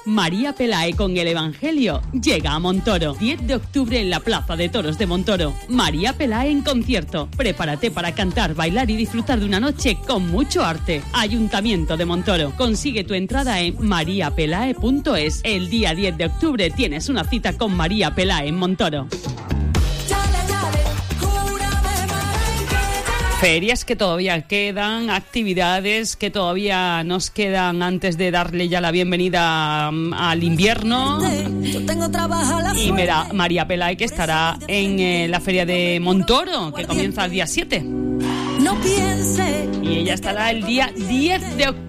María Pelae con el Evangelio llega a Montoro. 10 de octubre en la Plaza de Toros de Montoro. María Pelae en concierto. Prepárate para cantar, bailar y disfrutar de una noche con mucho arte. Ayuntamiento de Montoro. Consigue tu entrada en mariapelae.es. El día 10 de octubre tienes una cita con María Pelae en Montoro. Ferias que todavía quedan, actividades que todavía nos quedan antes de darle ya la bienvenida al invierno. Y mira, María Pelae que estará en la feria de Montoro, que comienza el día 7. Y ella estará el día 10 de octubre.